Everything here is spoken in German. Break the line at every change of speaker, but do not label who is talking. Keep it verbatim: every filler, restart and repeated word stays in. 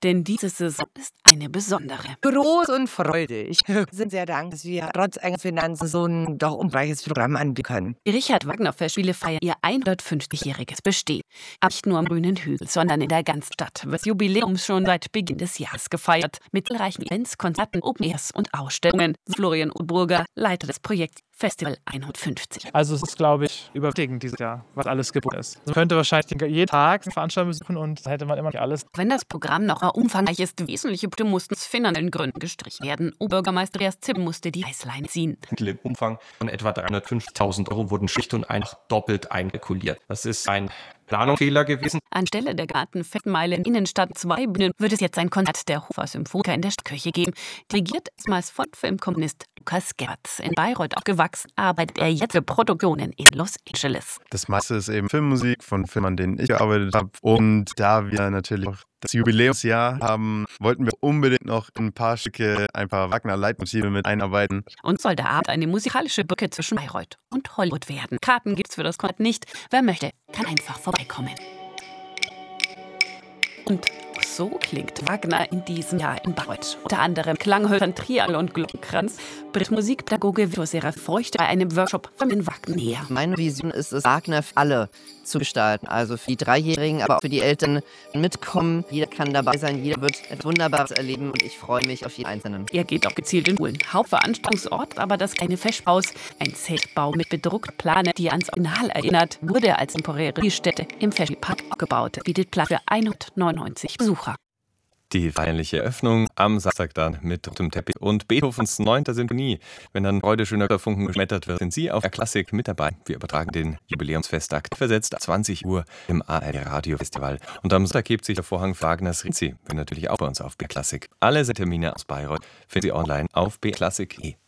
denn diese Saison ist eine besondere.
Groß und freudig. Wir sind sehr dankbar, dass wir trotz enger Finanzen so ein doch umfangreiches Programm anbieten können.
Die Richard-Wagner-Festspiele feiern ihr hundertfünfzigjähriges Bestehen. Aber nicht nur am grünen Hügel, sondern in der ganzen Stadt wird das Jubiläum schon seit Beginn des Jahres gefeiert. Mit zahlreichen Events, Konzerten, Open-Airs und Ausstellungen. Florian Udburger, Leiter des Projekts Festival hundertfünfzig.
Also es ist, glaube ich, überwältigend dieses Jahr, was alles geboten ist. Man könnte wahrscheinlich jeden Tag eine Veranstaltung besuchen und da hätte man immer nicht alles.
Wenn das Programm noch umfangreich ist, wesentliche Punkte mussten aus finanziellen Gründen gestrichen werden. Oberbürgermeister Andreas Zimm musste die Reißleine ziehen.
Im Umfang von etwa dreihundertfünfzigtausend Euro wurden schlicht und einfach doppelt einkalkuliert. Das ist ein Planungsfehler gewesen.
Anstelle der Gartenfestmeile in Innenstadt zwei Bühnen wird es jetzt ein Konzert der Hofer Symphoniker in der Stadtkirche geben. Dirigiert erstmals von Filmkomponist Lukas Gerz. In Bayreuth aufgewachsen, arbeitet er jetzt für Produktionen in Los Angeles.
Das meiste ist eben Filmmusik von Filmen, an denen ich gearbeitet habe. Und da wir natürlich auch das Jubiläumsjahr haben, wollten wir unbedingt noch ein paar Stücke, ein paar Wagner-Leitmotive mit einarbeiten.
Und soll der Abend eine musikalische Brücke zwischen Bayreuth und Hollywood werden. Karten gibt's für das Konzert nicht. Wer möchte, kann einfach vorbeikommen. Und so klingt Wagner in diesem Jahr in Bayreuth. Unter anderem Klanghölzern, Trial und Glockenkranz. Brit Musikpädagoge Vito Serra feuchte bei einem Workshop von den Wagner näher.
Meine Vision ist es, Wagner für alle zu gestalten. Also für die Dreijährigen, aber auch für die Eltern mitkommen. Jeder kann dabei sein, jeder wird etwas Wunderbares erleben und ich freue mich auf jeden Einzelnen.
Er geht auch gezielt in Schulen. Hauptveranstaltungsort aber das kleine Festhaus. Ein Zeltbau mit bedruckten Planen, die ans Original erinnert, wurde als temporäre Stätte im Festspielpark gebaut. Bietet Platz für hundertneunundneunzig Besucher.
Die feierliche Eröffnung am Samstag dann mit rotem Teppich und Beethovens neunter Sinfonie. Wenn dann Freude schöner Funken geschmettert wird, sind Sie auf der Klassik mit dabei. Wir übertragen den Jubiläumsfesttag versetzt ab zwanzig Uhr im A R D-Radiofestival. Und am Sonntag hebt sich der Vorhang Wagners Rizzi. Wir natürlich auch bei uns auf B Klassik. Alle Termine aus Bayreuth finden Sie online auf b klassik punkt de.